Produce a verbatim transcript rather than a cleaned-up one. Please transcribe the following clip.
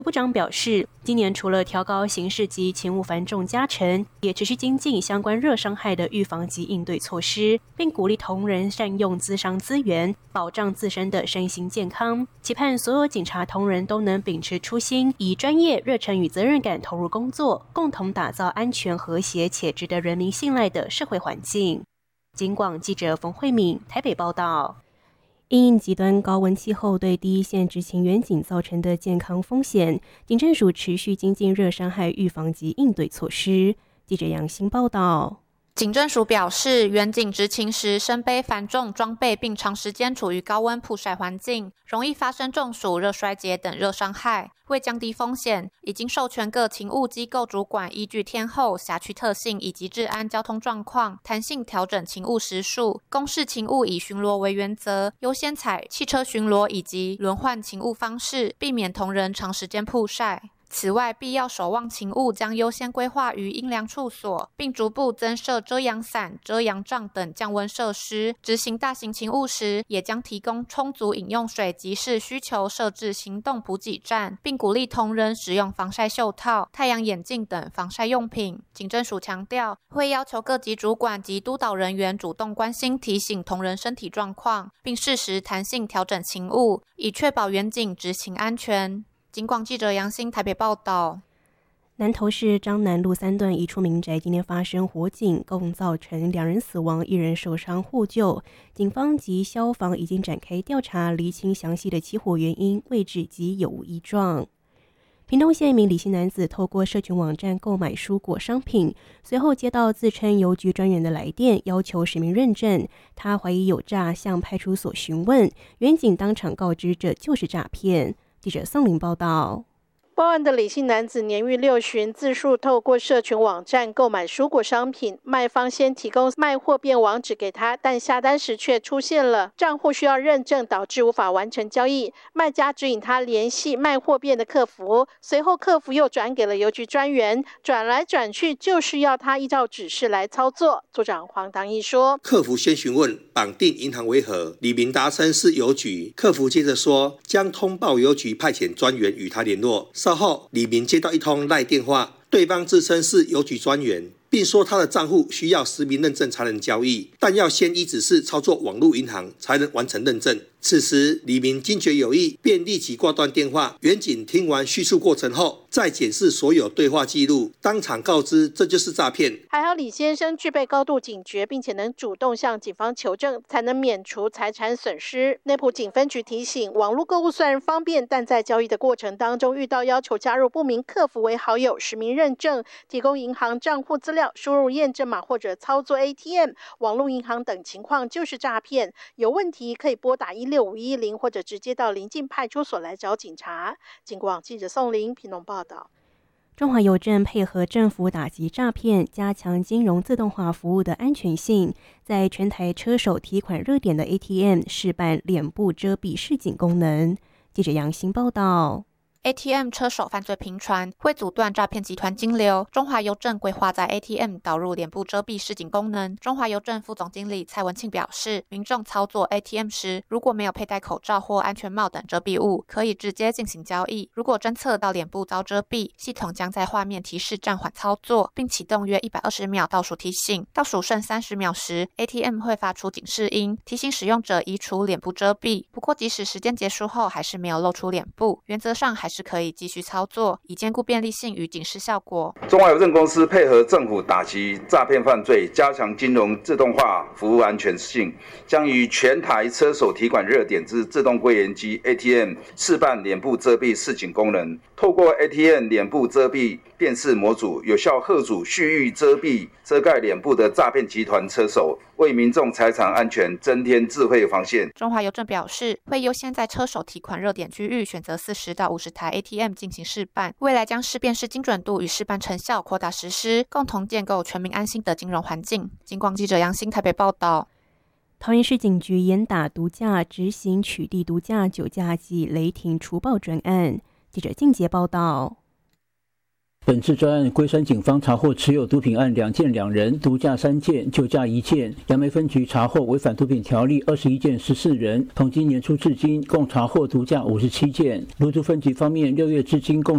部长表示，今年除了调高刑事及勤务繁重加成，也持续精进相关热伤害的预防及应对措施，并鼓励同仁善用咨商资源，保障自身的身心健康。期盼所有警察同仁都能秉持初心，以专业、热忱与责任感投入工作，共同打造安全、和谐且值得人民信赖的社会环境。警广记者冯慧敏台北报道。因应极端高温气候对第一线执勤员警造成的健康风险，警政署持续精进热伤害预防及应对措施。记者杨欣报道。 警政署表示，员警执勤时身背繁重装备，并长时间处于高温曝晒环境，容易发生中暑、热衰竭等热伤害。为降低风险，已经授权各勤务机构主管依据天候、辖区特性以及治安交通状况，弹性调整勤务时数。公示勤务以巡逻为原则，优先采汽车巡逻以及轮换勤务方式，避免同仁长时间曝晒。此外，必要守望勤务将优先规划于阴凉处所，并逐步增设遮阳伞、遮阳帐等降温设施。执行大型勤务时，也将提供充足饮用水及视需求设置行动补给站，并鼓励同仁使用防晒袖套、太阳眼镜等防晒用品。警政署强调，会要求各级主管及督导人员主动关心提醒同仁身体状况，并适时弹性调整勤务，以确保员警执勤安全。警广记者杨欣台北报道。 南投市彰南路三段一处民宅今天发生火警，共造成两人死亡、一人受伤获救。警方及消防已经展开调查，厘清详细的起火原因、位置及有无异状。屏东县一名李姓男子透过社群网站购买蔬果商品，随后接到自称邮局专员的来电，要求实名认证。他怀疑有诈，向派出所询问，员警当场告知这就是诈骗。记者宋玲报道。 报案的李姓男子年逾六旬，自述透过社群网站购买蔬果商品，卖方先提供卖货便网址给他，但下单时却出现了账户需要认证，导致无法完成交易。卖家指引他联系卖货便的客服，随后客服又转给了邮局专员，转来转去就是要他依照指示来操作。组长黄唐毅说， 客服先询问绑定银行为何，李明答称是邮局，客服接着说将通报邮局派遣专员与他联络。稍后，李明接到一通赖电话，对方自称是邮局专员，并说他的账户需要实名认证才能交易，但要先依指示操作网络银行才能完成认证。此时，李明惊觉有异，便立即挂断电话。员警听完叙述过程后，再检视所有对话记录，当场告知这就是诈骗。 还好李先生具备高度警觉，并且能主动向警方求证，才能免除财产损失。内埔警分局提醒，网络购物虽然方便，但在交易的过程当中，遇到要求加入不明客服为好友、实名认证、提供银行账户资料、输入验证码或者操作 A T M、网络银行等情况，就是诈骗。有问题可以拨打一六五一零，或者直接到邻近派出所来找警察。警广记者宋玲屏东报道。 中华邮政配合政府打击诈骗，加强金融自动化服务的安全性，在全台车手提款热点的 A T M 试办脸部遮蔽示警功能。记者杨欣报道。 A T M 车手犯罪频传，为阻断诈骗集团金流，中华邮政规划在 A T M 导入脸部遮蔽示警功能。中华邮政副总经理蔡文庆表示，民众操作 A T M 时，如果没有佩戴口罩或安全帽等遮蔽物，可以直接进行交易。如果侦测到脸部遭遮蔽，系统将在画面提示暂缓操作，并启动约一百二十秒倒数提醒。倒数剩三十秒时 ，A T M 会发出警示音，提醒使用者移除脸部遮蔽。不过，即使时间结束后还是没有露出脸部，原则上还是可以继续操作，以兼顾便利性与警示效果。 中华邮政公司配合政府打击诈骗犯罪，加强金融自动化服务安全性，将于全台车手提款热点之自动柜员机 A T M 试办脸部遮蔽示警功能。透过 A T M 脸部遮蔽辨识模组，有效吓阻蓄意遮蔽、遮盖脸部的诈骗集团车手，为民众财产安全增添智慧防线。 中华邮政表示，会优先在车手提款热点区域选择四十到五十台 A T M 进行试办，未来将试辨识精准度与试办成效扩大实施，共同建构全民安心的金融环境。警广记者杨欣台北报道。 桃园市警局严打毒驾，执行取缔毒驾、酒驾及雷霆除暴专案。记者静杰报道。 本次专案，龟山警方查获持有毒品案两件两人，毒驾三件，酒驾一件。杨梅分局查获违反毒品条例二十一件十四人，从今年初至今共查获毒驾五十七件。芦竹分局方面，六月至今共